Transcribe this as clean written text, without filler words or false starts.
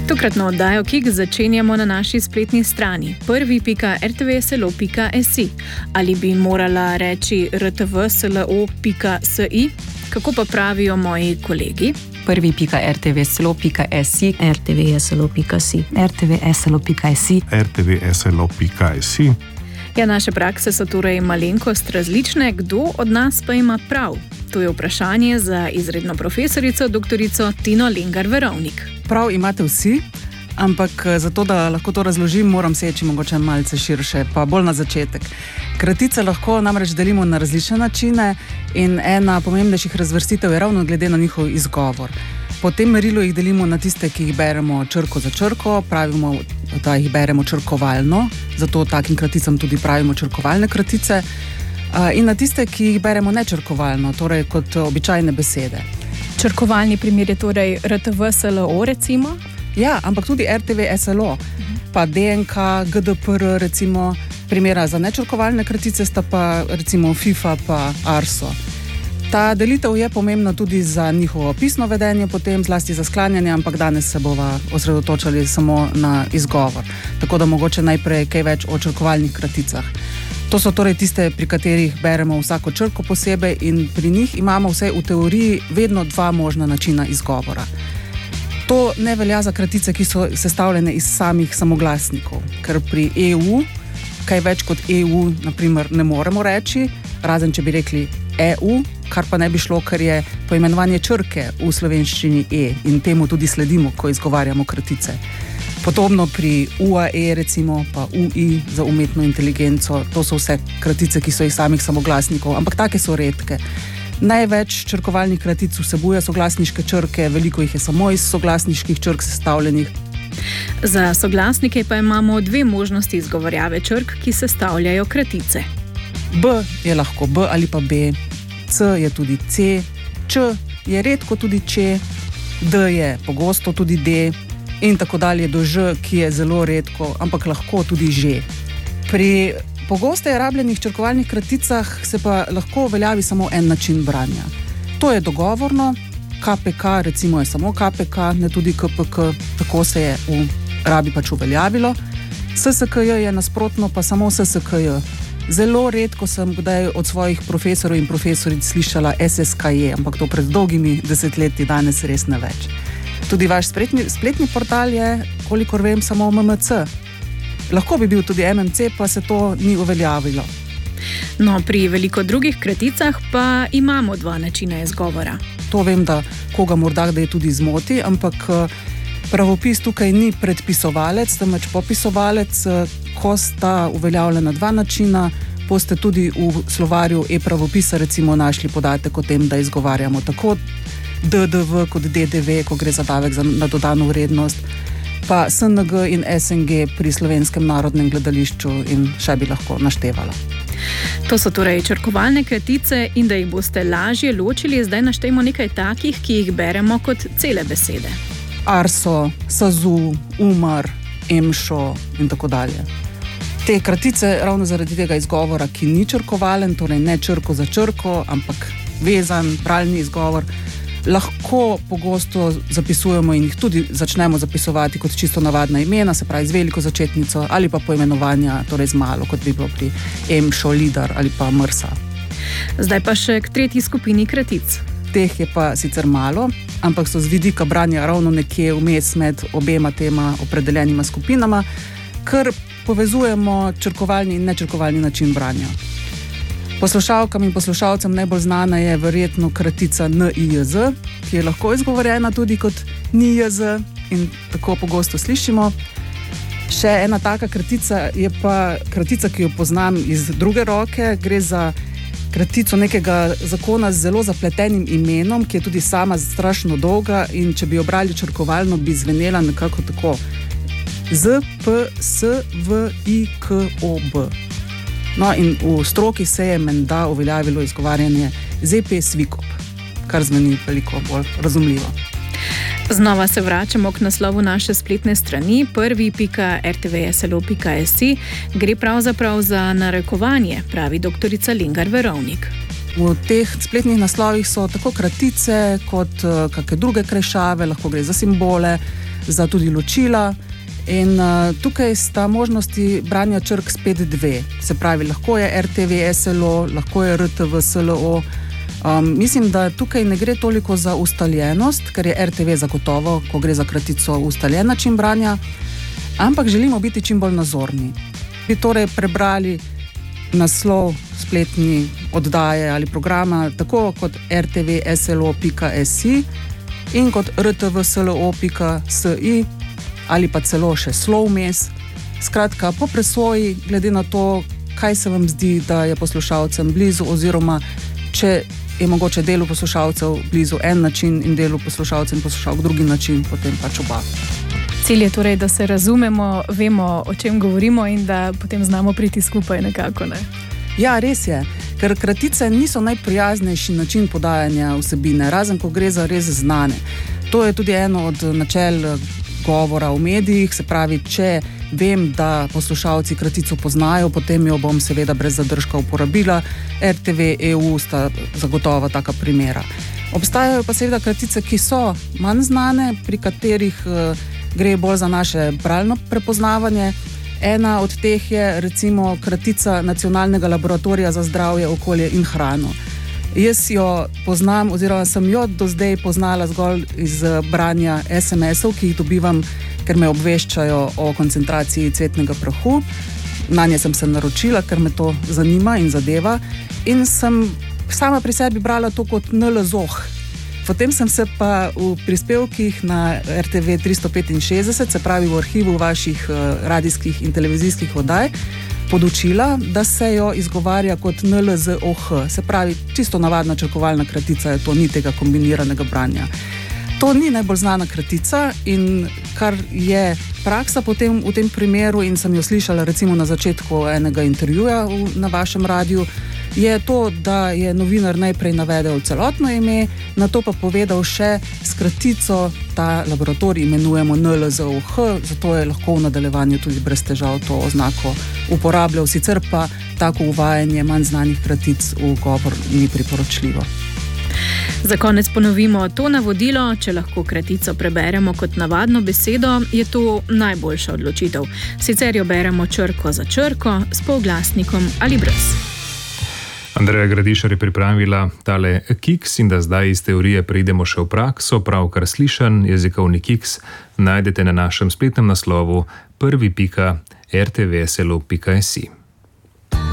Tokratno oddajo KIK začenjamo na naši spletni strani prvi.rtvslo.si. Ali bi morala reči rtvslo.si? Kako pa pravijo moji kolegi? prvi.rtvslo.si, rtvslo.si, rtvslo.si, rtvslo.si. Ja, naše prakse so torej malenkost različne, kdo od nas pa ima prav? To je vprašanje za izredno profesorico doktorico Tino Lengar Verovnik. Prav imate vsi, ampak zato, da lahko to razložim, moram seči mogoče malce širše, pa bolj na začetek. Kratice lahko namreč delimo na različne načine in ena pomembnejših razvrstitev je ravno glede na njihov izgovor. Po tem merilu jih delimo na tiste, ki jih beremo črko za črko, pravimo, da jih beremo črkovalno, zato takim kraticam tudi pravimo črkovalne kratice, in na tiste, ki jih beremo nečrkovalno, torej kot običajne besede. Črkovalni primer je torej RTVSLO recimo? Ja, ampak tudi RTVSLO, pa DNK, GDPR recimo, primera za nečrkovalne kratice sta pa recimo FIFA pa ARSO. Ta delitev je pomembna tudi za njihovo pisno vedenje, potem zlasti za sklanjanje, ampak danes se bova osredotočali samo na izgovor. Tako da mogoče najprej kaj več o črkovalnih kraticah. To so torej tiste, pri katerih beremo vsako črko posebej in pri njih imamo vsaj v teoriji vedno dva možna načina izgovora. To ne velja za kratice, ki so sestavljene iz samih samoglasnikov, ker pri EU, kaj več kot EU, naprimer, ne moremo reči, razen če bi rekli EU, kar pa ne bi šlo, ker je poimenovanje črke v slovenščini E in temu tudi sledimo, ko izgovarjamo kratice. Podobno pri UAE recimo, pa UI za umetno inteligenco, to so vse kratice, ki so iz samih samoglasnikov, ampak take so redke. Največ črkovalnih kratic vsebuje soglasniške črke, veliko jih je samo iz soglasniških črk sestavljenih. Za soglasnike pa imamo dve možnosti izgovorjave črk, ki sestavljajo kratice. B je lahko B ali pa B, C je tudi C, Č je redko tudi Č, D je pogosto tudi D in tako dalje do Ž, ki je zelo redko, ampak lahko tudi Ž. Pri pogosteje rabljenih črkovalnih kraticah se pa lahko uveljavi samo en način branja. To je dogovorno, KPK recimo je samo KPK, ne tudi KPK, tako se je v rabi pač uveljavilo. SSKJ je nasprotno pa samo SSKJ. Zelo redko sem kdaj od svojih profesorov in profesoric slišala SSKJ, ampak to pred dolgimi desetletji, danes res ne več. Tudi vaš spletni portal je, kolikor vem, samo MMC. Lahko bi bil tudi MMC, pa se to ni uveljavilo. No, pri veliko drugih kraticah pa imamo dva načina izgovora. To vem, da koga morda kdaj tudi zmoti, ampak pravopis tukaj ni predpisovalec, temveč popisovalec. Ko sta uveljavljena dva načina, boste tudi v slovarju e-pravopisa recimo našli podatek o tem, da izgovarjamo tako DDV kot DDV, ko gre za davek na dodano vrednost, pa SNG in SNG pri Slovenskem narodnem gledališču in še bi lahko naštevala. To so torej črkovalne kratice in da jih boste lažje ločili, zdaj naštejmo nekaj takih, ki jih beremo kot cele besede. ARSO, SAZU, UMAR, EMŠO in tako dalje. Te kratice ravno zaradi tega izgovora, ki ni črkovalen, torej ne črko za črko, ampak vezan, bralni izgovor, lahko pogosto zapisujemo in jih tudi začnemo zapisovati kot čisto navadna imena, se pravi z veliko začetnico ali pa poimenovanja, torej z malo, kot bi bilo pri EMŠO, LIDAR ali pa MRSA. Zdaj pa še k tretji skupini kratic. Teh je pa sicer malo, ampak so z vidika branja ravno nekje vmes med obema tema opredeljenima skupinama, ker povezujemo črkovalni in nečrkovalni način branja. Poslušalkam in poslušalcem najbolj znana je verjetno kratica NIJZ, ki je lahko izgovorjena tudi kot NIJZ in tako pogosto slišimo. Še ena taka kratica je pa kratica, ki jo poznam iz druge roke, gre za kratico nekega zakona z zelo zapletenim imenom, ki je tudi sama strašno dolga in če bi jo brali črkovalno, bi zvenela nekako tako. ZPSVIKOB. No in v stroki se je menda uveljavilo izgovarjanje ZP-SVIKOB, kar zveni veliko bolj razumljivo. Znova se vračamo k naslovu naše spletne strani prvi.rtvslo.si. Gre pravzaprav za narekovanje, pravi doktorica Lengar Verovnik. V teh spletnih naslovih so tako kratice kot kakšne druge krajšave, lahko gre za simbole, za tudi ločila. In tukaj sta možnosti branja črk spet dve. Se pravi, lahko je RTV SLO, lahko je RTV SLO. Mislim, da tukaj ne gre toliko za ustaljenost, ker je RTV zagotovo, ko gre za kratico, ustaljen način branja, ampak želimo biti čim bolj nazorni. Bi torej prebrali naslov spletni oddaje ali programa tako kot rtvslo.si in kot rtvslo.si ali pa celo še slov vmes. Skratka, po presoji, glede na to, kaj se vam zdi, da je poslušalcem blizu, oziroma če je mogoče delu poslušalcev blizu en način in delu poslušalcev drugi način, potem pač oba. Cilj je torej, da se razumemo, vemo, o čem govorimo in da potem znamo priti skupaj nekako, ne? Ja, res je, ker kratice niso najprijaznejši način podajanja vsebine, razen ko gre za res znane. To je tudi eno od načel govora v medijih, se pravi, če vem, da poslušalci kratico poznajo, potem jo bom seveda brez zadržka uporabila. RTV, EU sta zagotovo taka primera. Obstajajo pa seveda kratice, ki so manj znane, pri katerih gre bolj za naše bralno prepoznavanje. Ena od teh je recimo kratica Nacionalnega laboratorija za zdravje, okolje in hrano. Jaz jo poznam, oziroma sem jo do zdaj poznala zgolj iz branja SMS-ov, ki jih dobivam, ker me obveščajo o koncentraciji cvetnega prahu. Nanje sem se naročila, ker me to zanima in zadeva. In sem sama pri sebi brala to kot NLZOH. Potem sem se pa v prispevkih na RTV 365, se pravi v arhivu vaših radijskih in televizijskih oddaj, podučila, da se jo izgovarja kot NLZOH. Se pravi, čisto navadna črkovalna kratica je to, ni tega kombiniranega branja. To ni najbolj znana kratica in kar je praksa potem v tem primeru, in sem jo slišala recimo na začetku enega intervjuja na vašem radiju, je to, da je novinar najprej navedel celotno ime, nato pa povedal še s kratico, ta laboratorij imenujemo NLZOH, zato je lahko v nadaljevanju tudi brez težav to oznako uporabljal, sicer pa tako uvajanje manj znanih kratic v govor ni priporočljivo. Za konec ponovimo to navodilo, če lahko kratico preberemo kot navadno besedo, je to najboljša odločitev. Sicer jo beremo črko za črko, s polglasnikom ali brez. Andreja Gradišar je pripravila tale kiks in da zdaj iz teorije preidemo še v prakso. Pravkar slišan jezikovni kiks najdete na našem spletnem naslovu prvi.rtvslo.si.